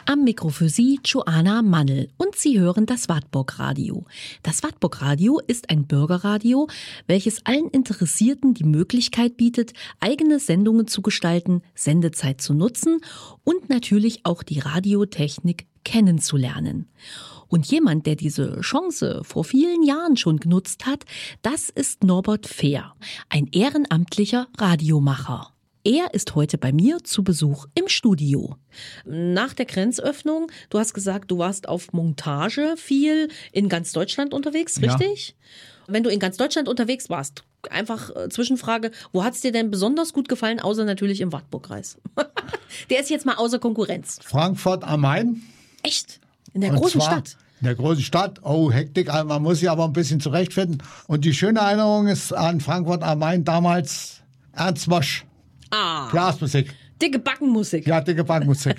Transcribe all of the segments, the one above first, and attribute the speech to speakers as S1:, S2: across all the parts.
S1: Am Mikro für Sie Joanna Mannl und Sie hören das Wartburg Radio. Das Wartburg Radio ist ein Bürgerradio, welches allen Interessierten die Möglichkeit bietet, eigene Sendungen zu gestalten, Sendezeit zu nutzen und natürlich auch die Radiotechnik kennenzulernen. Und jemand, der diese Chance vor vielen Jahren schon genutzt hat, das ist Norbert Fehr, ein ehrenamtlicher Radiomacher. Er ist heute bei mir zu Besuch im Studio. Nach der Grenzöffnung, du hast gesagt, du warst auf Montage viel in ganz Deutschland unterwegs, richtig? Ja. Wenn du in ganz Deutschland unterwegs warst, einfach Zwischenfrage, wo hat es dir denn besonders gut gefallen, außer natürlich im Wartburgkreis? Der ist jetzt mal außer Konkurrenz.
S2: Frankfurt am Main.
S1: Echt? In der großen Stadt?
S2: In der großen Stadt. Oh, Hektik, man muss sich aber ein bisschen zurechtfinden. Und die schöne Erinnerung ist an Frankfurt am Main damals Ernst Mosch. Blasmusik.
S1: Dicke Backenmusik.
S2: Ja, dicke Backenmusik.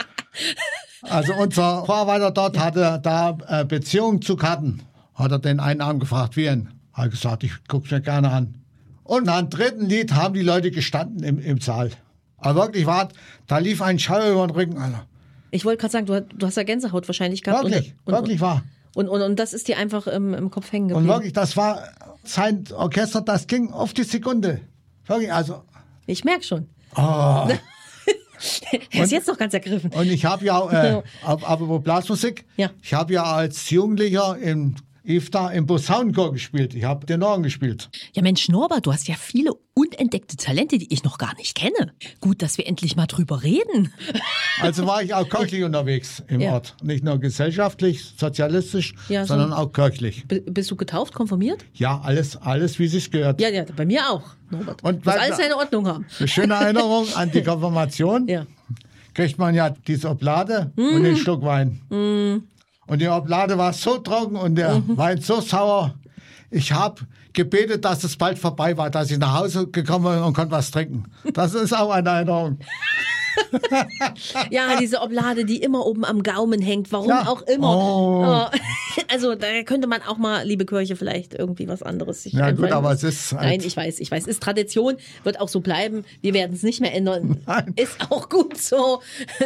S2: Also unser Vorarbeiter dort hatte da Beziehungen zu Karten. Hat er den einen Abend gefragt, wie ihn? Hat gesagt, ich guck's mir gerne an. Und nach dem dritten Lied haben die Leute gestanden im Saal. Aber wirklich da lief ein Schauer über den Rücken, Alter.
S1: Ich wollte gerade sagen, du hast ja Gänsehaut wahrscheinlich gehabt.
S2: Wirklich wahr.
S1: Und das ist dir einfach im Kopf hängen geblieben.
S2: Und wirklich, das war sein Orchester, das ging auf die Sekunde. Wirklich, also...
S1: Ich merke schon.
S2: Oh.
S1: Er ist jetzt noch ganz ergriffen.
S2: Und ich habe ja, aber Blasmusik,
S1: ja.
S2: Ich habe ja als Jugendlicher im IFTA im Posaunenchor gespielt. Ich habe Tenoren gespielt.
S1: Ja Mensch, Norbert, du hast ja viele unentdeckte Talente, die ich noch gar nicht kenne. Gut, dass wir endlich mal drüber reden.
S2: Also war ich auch kirchlich unterwegs im Ort. Nicht nur gesellschaftlich, sozialistisch, sondern auch kirchlich.
S1: Bist du getauft, konfirmiert?
S2: Ja, alles wie sich's gehört.
S1: Ja, bei mir auch, Norbert.
S2: Und
S1: muss alles seine Ordnung haben.
S2: Eine schöne Erinnerung an die Konfirmation. Ja. Kriegt man ja diese Oblade und den Schluck Wein. Und die Oblade war so trocken und der Wein so sauer. Ich habe gebetet, dass es bald vorbei war, dass ich nach Hause gekommen bin und konnte was trinken. Das ist auch eine Erinnerung. Ja,
S1: diese Oblade, die immer oben am Gaumen hängt, warum auch immer. Oh. Also da könnte man auch mal, liebe Kirche, vielleicht irgendwie was anderes sich einfallen.
S2: Gut, aber es ist...
S1: Nein, ich weiß, ist Tradition, wird auch so bleiben. Wir werden es nicht mehr ändern. Nein. Ist auch gut so.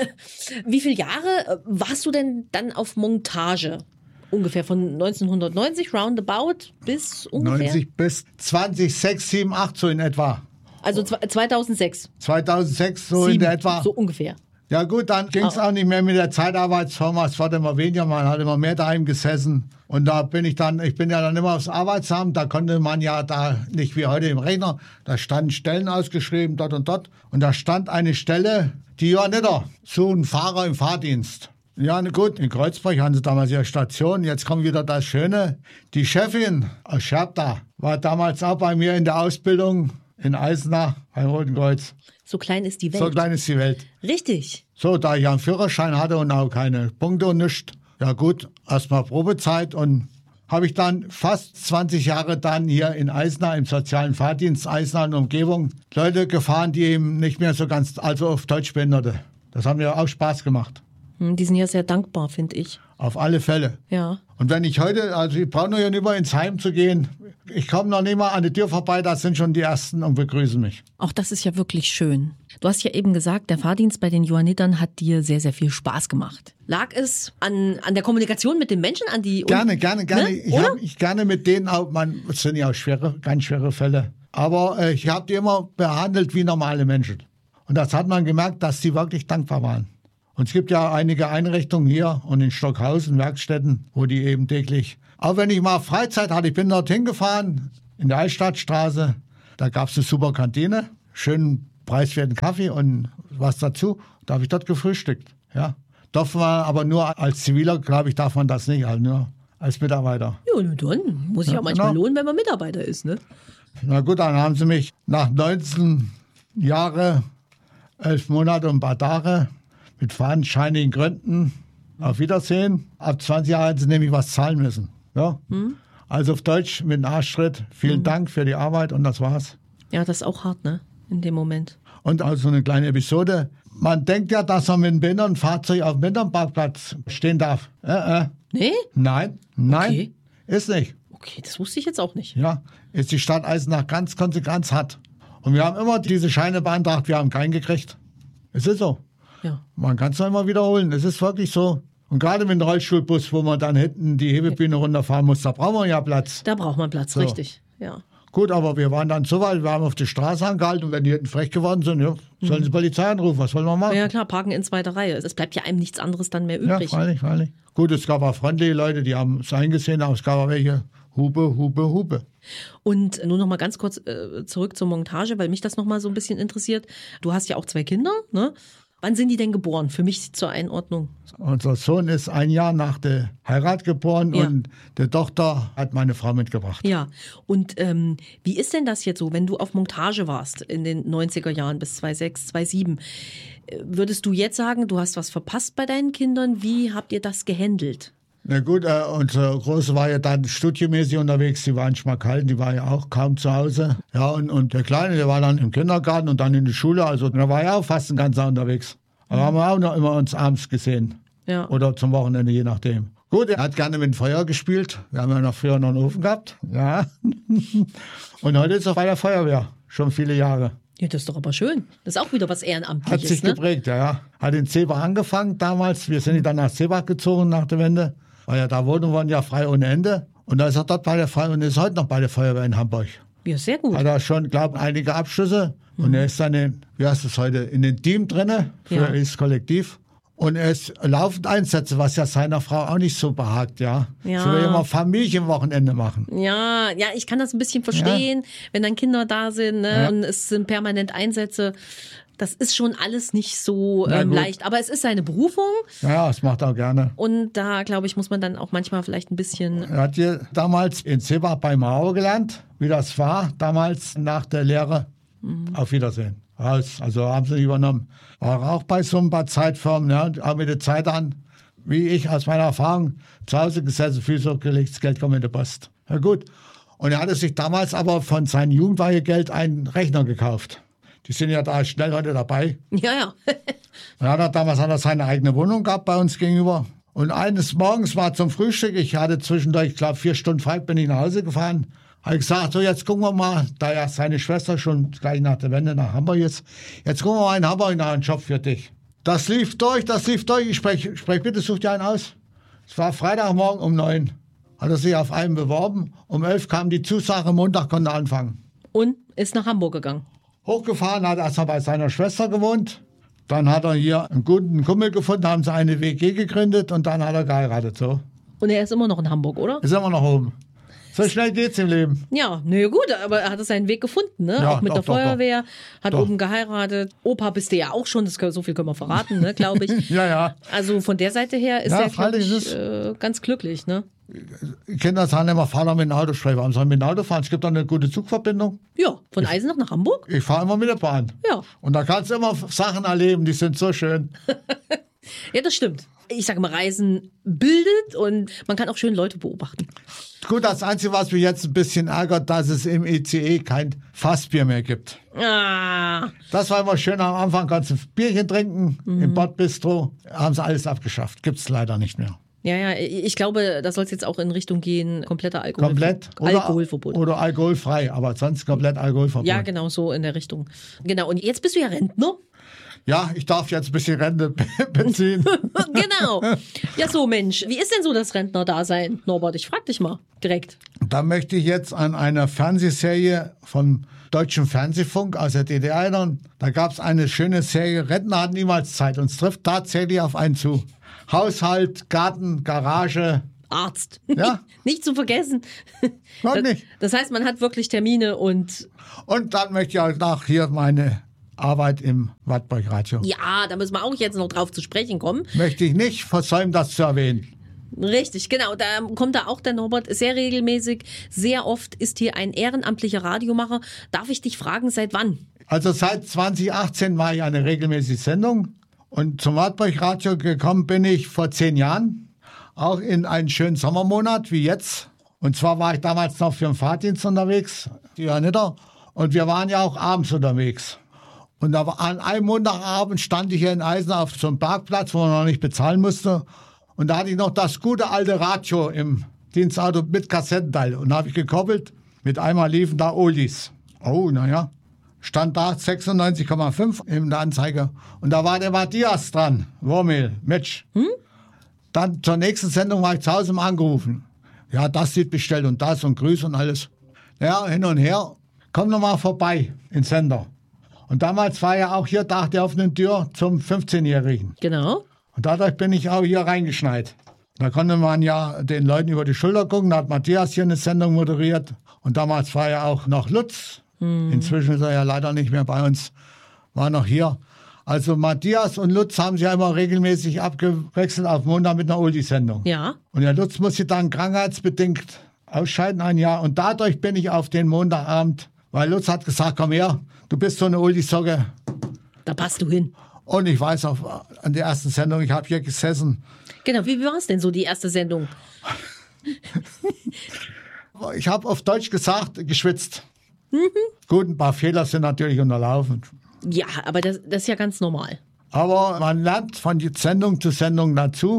S1: Wie viele Jahre warst du denn dann auf Montage? Ungefähr von 1990, roundabout, bis ungefähr?
S2: 90 bis 2006, 7, 8, so in etwa.
S1: Also 2006?
S2: 2006, so
S1: 7,
S2: in etwa.
S1: So ungefähr.
S2: Ja gut, dann ging es auch nicht mehr mit der Zeitarbeitsfirma. Es wurde immer weniger, man hat immer mehr daheim gesessen. Und ich bin ja dann immer aufs Arbeitsamt, da konnte man ja da nicht wie heute im Rechner, da standen Stellen ausgeschrieben, dort und dort. Und da stand eine Stelle, die Johanniter, suchen Fahrer im Fahrdienst. Ja, gut, in Kreuzberg hatten sie damals ihre Station. Jetzt kommt wieder das Schöne. Die Chefin aus Scherbda war damals auch bei mir in der Ausbildung in Eisenach beim Roten Kreuz.
S1: So klein ist die Welt.
S2: So klein ist die Welt.
S1: Richtig.
S2: So, da ich einen Führerschein hatte und auch keine Punkte und nichts. Ja gut, erstmal Probezeit und habe ich dann fast 20 Jahre dann hier in Eisenach im sozialen Fahrdienst, Eisenach und Umgebung, Leute gefahren, die eben nicht mehr so ganz, also auf Deutsch behinderte. Das hat mir auch Spaß gemacht.
S1: Die sind ja sehr dankbar, finde ich.
S2: Auf alle Fälle.
S1: Ja.
S2: Und wenn ich heute, also ich brauche nur ja nicht mehr ins Heim zu gehen, ich komme noch nicht mal an die Tür vorbei, da sind schon die Ersten und begrüßen mich.
S1: Auch das ist ja wirklich schön. Du hast ja eben gesagt, der Fahrdienst bei den Johannitern hat dir sehr, sehr viel Spaß gemacht. Lag es an der Kommunikation mit den Menschen, an die...
S2: Gerne.
S1: Ne?
S2: Ich habe mich gerne mit denen auch, es sind ja auch ganz schwere Fälle, aber ich habe die immer behandelt wie normale Menschen. Und das hat man gemerkt, dass sie wirklich dankbar waren. Und es gibt ja einige Einrichtungen hier und in Stockhausen, Werkstätten, wo die eben täglich... Auch wenn ich mal Freizeit hatte, ich bin dorthin gefahren, in der Altstadtstraße, da gab es eine super Kantine, schönen preiswerten Kaffee und was dazu. Da habe ich dort gefrühstückt. Ja. Darf man aber nur als Ziviler, glaube ich, darf man das nicht, also nur als Mitarbeiter.
S1: Ja, dann muss ich auch manchmal lohnen, wenn man Mitarbeiter ist, ne?
S2: Na gut, dann haben sie mich nach 19 Jahren, 11 Monate und ein paar Tage mit fadenscheinigen Gründen auf Wiedersehen. Ab 20 Jahren hätten sie nämlich was zahlen müssen. Ja? Also auf Deutsch mit einem Arschtritt, vielen Dank für die Arbeit und das war's.
S1: Ja, das ist auch hart, ne? In dem Moment.
S2: Und also eine kleine Episode. Man denkt ja, dass man mit einem Behindertenfahrzeug auf dem Behindertenparkplatz stehen darf.
S1: Nee?
S2: Nein,
S1: okay.
S2: Ist nicht.
S1: Okay, das wusste ich jetzt auch nicht.
S2: Ja, ist die Stadt Eisenach ganz konsequent hat. Und wir haben immer diese Scheine beantragt, wir haben keinen gekriegt. Es ist so.
S1: Ja.
S2: Man kann es noch immer wiederholen. Es ist wirklich so. Und gerade mit dem Rollstuhlbus, wo man dann hinten die Hebebühne runterfahren muss, da braucht man ja Platz.
S1: Da braucht man Platz,
S2: So.
S1: richtig. Ja.
S2: Gut, aber wir waren dann so weit, wir haben auf die Straße angehalten und wenn die hinten frech geworden sind, ja, sollen sie Polizei anrufen, was wollen wir machen?
S1: Ja klar, parken in zweiter Reihe. Es bleibt ja einem nichts anderes dann mehr
S2: Ja,
S1: übrig.
S2: freilich. Gut, es gab auch freundliche Leute, die haben es eingesehen, aber es gab auch welche, Hupe.
S1: Und nur noch mal ganz kurz zurück zur Montage, weil mich das noch mal so ein bisschen interessiert. Du hast ja auch 2 Kinder, ne? Wann sind die denn geboren? Für mich zur Einordnung.
S2: Unser Sohn ist 1 Jahr nach der Heirat geboren
S1: Ja.
S2: und die Tochter hat meine Frau mitgebracht.
S1: Ja, und wie ist denn das jetzt so, wenn du auf Montage warst in den 90er Jahren bis 2006, 2007? Würdest du jetzt sagen, du hast was verpasst bei deinen Kindern? Wie habt ihr das gehandelt?
S2: Na gut, unsere Große war ja dann studiomäßig unterwegs, die war in Schmalkalden, die war ja auch kaum zu Hause. Ja, und der Kleine, der war dann im Kindergarten und dann in der Schule, also da war ja auch fast ein ganzer unterwegs. Aber haben wir auch noch immer uns abends gesehen.
S1: Ja.
S2: Oder zum Wochenende, je nachdem. Gut, er hat gerne mit dem Feuer gespielt. Wir haben ja noch früher noch einen Ofen gehabt. Ja. Und heute ist er bei der Feuerwehr, schon viele Jahre.
S1: Ja, das ist doch aber schön. Das ist auch wieder was Ehrenamtliches,
S2: Hat sich
S1: ne?
S2: geprägt, ja. Hat in Seebach angefangen damals. Wir sind dann nach Seebach gezogen nach der Wende. Weil ja da Wohnungen waren ja frei ohne Ende. Und da ist er dort bei der Feuerwehr und ist heute noch bei der Feuerwehr in Hamburg.
S1: Ja, sehr gut.
S2: Hat er schon, glaube ich, einige Abschlüsse. Und er ist dann wie heißt es heute, in den Team drinne für
S1: Ja.
S2: das Kollektiv. Und er ist laufend Einsätze, was ja seiner Frau auch nicht so behagt, ja.
S1: Ja.
S2: So will immer Familienwochenende machen.
S1: Ja, ich kann das ein bisschen verstehen, wenn dann Kinder da sind, ne,
S2: Ja.
S1: und es sind permanent Einsätze. Das ist schon alles nicht so
S2: Na gut.
S1: leicht. Aber es ist seine Berufung
S2: Ja, das macht er auch gerne.
S1: und da, glaube ich, muss man dann auch manchmal vielleicht ein bisschen.
S2: Er hat hier damals in Seebach bei Mauer gelernt, wie das war, damals nach der Lehre. Auf Wiedersehen. Raus. Also haben sie übernommen. War auch bei so ein paar Zeitfirmen, ja, auch mit der Zeit an, wie ich aus meiner Erfahrung, zu Hause gesessen, Füße hochgelegt, das Geld kommt in die Post. Ja gut. Und er hatte sich damals aber von seinem Jugendweihegeld einen Rechner gekauft. Die sind ja da schnell heute dabei.
S1: Ja.
S2: Und damals hat er seine eigene Wohnung gehabt bei uns gegenüber. Und eines Morgens war zum Frühstück, ich hatte zwischendurch, ich glaube, 4 Stunden frei, bin ich nach Hause gefahren. Habe ich gesagt, so jetzt gucken wir mal, da ja seine Schwester schon gleich nach der Wende nach Hamburg ist, jetzt gucken wir mal in Hamburg nach einen Job für dich. Das lief durch. Ich sprech bitte, such dir einen aus. Es war Freitagmorgen um 9. Hat er sich auf einen beworben. Um 11 kam die Zusage, Montag konnte er anfangen.
S1: Und ist nach Hamburg gegangen.
S2: Hochgefahren, hat erstmal bei seiner Schwester gewohnt. Dann hat er hier einen guten Kumpel gefunden, haben sie eine WG gegründet und dann hat er geheiratet. So.
S1: Und er ist immer noch in Hamburg, oder?
S2: Ist immer noch oben. So schnell geht's im Leben.
S1: Ja, nö, gut, aber er hat seinen Weg gefunden, ne?
S2: Ja,
S1: auch mit
S2: doch,
S1: der
S2: doch,
S1: Feuerwehr, hat
S2: Doch.
S1: oben geheiratet. Opa bist du ja auch schon, so viel können wir verraten, ne, glaube ich.
S2: Ja.
S1: Also von der Seite her ist
S2: Ja,
S1: er, glaube
S2: freilich
S1: ich,
S2: ist
S1: ganz glücklich, ne?
S2: Die Kinder sagen immer, fahr doch mit dem Auto. Warum soll ich mit dem Auto fahren? Es gibt doch eine gute Zugverbindung.
S1: Ja, von Eisenach nach Hamburg?
S2: Ich fahre immer mit der Bahn.
S1: Ja.
S2: Und da kannst du immer Sachen erleben, die sind so schön.
S1: Ja, das stimmt. Ich sage mal, Reisen bildet und man kann auch schön Leute beobachten.
S2: Gut, das Einzige, was mich jetzt ein bisschen ärgert, dass es im ICE kein Fassbier mehr gibt.
S1: Ah,
S2: Das war immer schön am Anfang, kannst du ein Bierchen trinken im Bordbistro. Haben sie alles abgeschafft. Gibt es leider nicht mehr.
S1: ja, ich glaube, da soll es jetzt auch in Richtung gehen, kompletter Alkohol.
S2: Komplett.
S1: Alkoholverbot.
S2: Oder alkoholfrei, aber sonst komplett Alkoholverbot.
S1: Ja, genau, so in der Richtung. Genau, und jetzt bist du ja Rentner.
S2: Ja, ich darf jetzt ein bisschen Rente beziehen.
S1: Genau. Ja, so Mensch, wie ist denn so das Rentner-Dasein? Norbert, ich frag dich mal direkt.
S2: Da möchte ich jetzt an einer Fernsehserie vom Deutschen Fernsehfunk aus der DDR erinnern. Da gab es eine schöne Serie, Rentner hatten niemals Zeit. Und es trifft tatsächlich auf einen zu. Haushalt, Garten, Garage.
S1: Arzt.
S2: Ja.
S1: Nicht zu vergessen.
S2: Wirklich.
S1: Das heißt, man hat wirklich Termine und
S2: Und dann möchte ich auch noch hier meine Arbeit im Wartburg Radio.
S1: ja, da müssen wir auch jetzt noch drauf zu sprechen kommen.
S2: Möchte ich nicht versäumen, das zu erwähnen.
S1: Richtig, genau. Da kommt da auch der Norbert sehr regelmäßig. Sehr oft ist hier ein ehrenamtlicher Radiomacher. Darf ich dich fragen, seit wann?
S2: Also seit 2018 war ich eine regelmäßige Sendung. Und zum Wartburg Radio gekommen bin ich vor 10 Jahren. Auch in einen schönen Sommermonat wie jetzt. Und zwar war ich damals noch für den Fahrdienst unterwegs, die Johanniter. Und wir waren ja auch abends unterwegs. Und da war, an einem Montagabend stand ich hier in Eisenach auf so einem Parkplatz, wo man noch nicht bezahlen musste. Und da hatte ich noch das gute alte Radio im Dienstauto mit Kassettenteil. Und da habe ich gekoppelt, mit einmal liefen da Oldies. Oh, naja, stand da 96,5 in der Anzeige. Und da war der Matthias dran, Wurmel, Mitch. Dann zur nächsten Sendung war ich zu Hause mal angerufen. Ja, das wird bestellt und das und Grüße und alles. Ja, hin und her. Komm noch mal vorbei ins Sender. Und damals war ja auch hier Tag der offenen Tür zum 15-Jährigen.
S1: Genau.
S2: Und dadurch bin ich auch hier reingeschneit. Da konnte man ja den Leuten über die Schulter gucken. Da hat Matthias hier eine Sendung moderiert. Und damals war ja auch noch Lutz. Inzwischen ist er ja leider nicht mehr bei uns. War noch hier. Also Matthias und Lutz haben sich ja immer regelmäßig abgewechselt auf Montag mit einer Oldie-Sendung.
S1: Ja.
S2: Und der Lutz musste dann krankheitsbedingt ausscheiden ein Jahr. Und dadurch bin ich auf den Montagabend, weil Lutz hat gesagt, komm her, du bist so eine Oldie-Socke.
S1: Da passt du hin.
S2: Und ich weiß auch an der ersten Sendung, ich habe hier gesessen.
S1: Genau, wie war es denn so, die erste Sendung?
S2: Ich habe auf Deutsch gesagt, geschwitzt. Gut, ein paar Fehler sind natürlich unterlaufen.
S1: Ja, aber das ist ja ganz normal.
S2: Aber man lernt von Sendung zu Sendung dazu.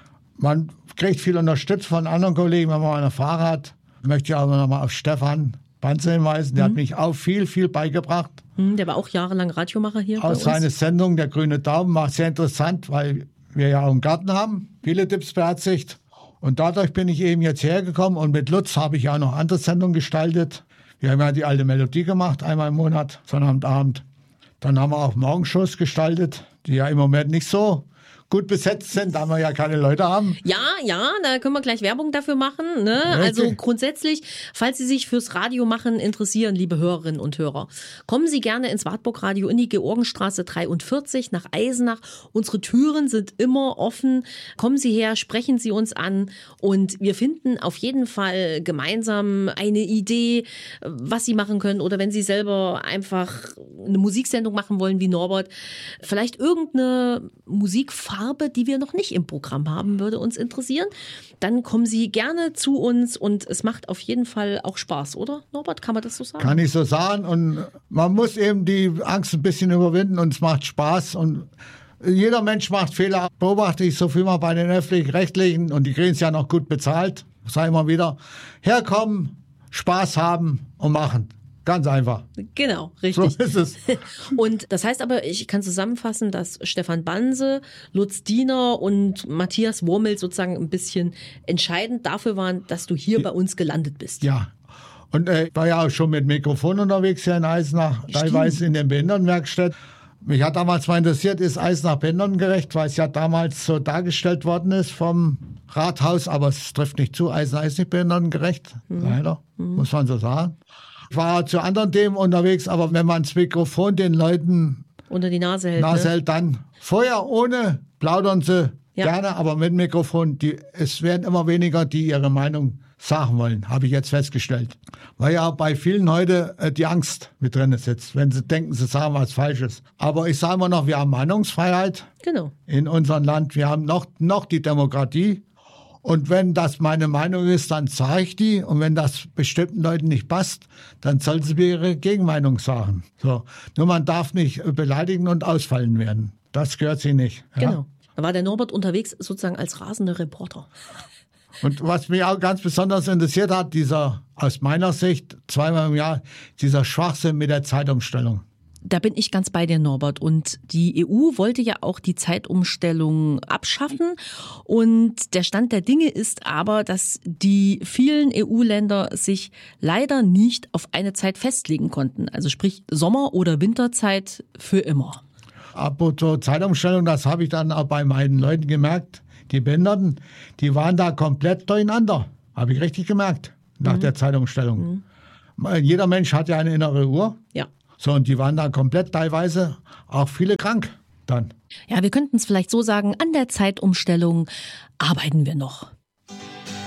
S2: Man kriegt viel Unterstützung von anderen Kollegen, wenn man eine Frage hat. Ich möchte aber nochmal auf Stefan Banse hinweisen. Der hat mich auch viel beigebracht.
S1: Der war auch jahrelang Radiomacher hier bei uns.
S2: Aus seiner Sendung, der Grüne Daumen, war sehr interessant, weil wir ja auch einen Garten haben. Viele Tipps beherzigt. Und dadurch bin ich eben jetzt hergekommen. Und mit Lutz habe ich ja noch andere Sendungen gestaltet. Wir haben ja die alte Melodie gemacht, einmal im Monat, Sonnabendabend. Dann haben wir auch Morgenshows gestaltet, die ja im Moment nicht so gut besetzt sind, da wir ja keine Leute haben.
S1: Ja, da können wir gleich Werbung dafür machen. Ne? Also grundsätzlich, falls Sie sich fürs Radio machen interessieren, liebe Hörerinnen und Hörer, kommen Sie gerne ins Wartburg Radio in die Georgenstraße 43 nach Eisenach. Unsere Türen sind immer offen. Kommen Sie her, sprechen Sie uns an und wir finden auf jeden Fall gemeinsam eine Idee, was Sie machen können. Oder wenn Sie selber einfach eine Musiksendung machen wollen wie Norbert, vielleicht irgendeine Musikfarbe, die wir noch nicht im Programm haben, würde uns interessieren. Dann kommen Sie gerne zu uns und es macht auf jeden Fall auch Spaß, oder Norbert? Kann man das so sagen?
S2: Kann ich so sagen und man muss eben die Angst ein bisschen überwinden und es macht Spaß und jeder Mensch macht Fehler, beobachte ich so viel mal bei den Öffentlich-Rechtlichen und die kriegen es ja noch gut bezahlt, sage ich mal wieder, herkommen, Spaß haben und machen. Ganz einfach.
S1: Genau, richtig.
S2: So ist es.
S1: Und das heißt aber, ich kann zusammenfassen, dass Stefan Banse, Lutz Diener und Matthias Wurmel sozusagen ein bisschen entscheidend dafür waren, dass du hier bei uns gelandet bist.
S2: Ja. Und ich war ja auch schon mit Mikrofon unterwegs hier in Eisenach, teilweise in den Behindertenwerkstätten. Mich hat damals mal interessiert, ist Eisenach behindertengerecht, weil es ja damals so dargestellt worden ist vom Rathaus, aber es trifft nicht zu. Eisenach ist nicht behindertengerecht, leider, muss man so sagen. Ich war zu anderen Themen unterwegs, aber wenn man das Mikrofon den Leuten
S1: unter die Nase hält,
S2: dann vorher ohne plaudern sie gerne, aber mit Mikrofon, es werden immer weniger, die ihre Meinung sagen wollen, habe ich jetzt festgestellt. Weil ja bei vielen heute die Angst mit drin sitzt, wenn sie denken, sie sagen was Falsches. Aber ich sage immer noch, wir haben Meinungsfreiheit in unserem Land, wir haben noch die Demokratie. Und wenn das meine Meinung ist, dann sage ich die. Und wenn das bestimmten Leuten nicht passt, dann sollen sie mir ihre Gegenmeinung sagen. So. Nur man darf nicht beleidigen und ausfallen werden. Das gehört sich nicht. Ja?
S1: Genau. Da war der Norbert unterwegs sozusagen als rasender Reporter.
S2: Und was mich auch ganz besonders interessiert hat, aus meiner Sicht, zweimal im Jahr, dieser Schwachsinn mit der Zeitumstellung.
S1: Da bin ich ganz bei dir, Norbert. Und die EU wollte ja auch die Zeitumstellung abschaffen. Und der Stand der Dinge ist aber, dass die vielen EU-Länder sich leider nicht auf eine Zeit festlegen konnten. Also sprich Sommer- oder Winterzeit für immer.
S2: Apropos Zeitumstellung, das habe ich dann auch bei meinen Leuten gemerkt. Die Behinderten, die waren da komplett durcheinander. Habe ich richtig gemerkt, nach der Zeitumstellung. Jeder Mensch hat ja eine innere Uhr.
S1: Ja.
S2: So, und die waren da komplett teilweise auch viele krank dann.
S1: Ja, wir könnten es vielleicht so sagen, an der Zeitumstellung arbeiten wir noch.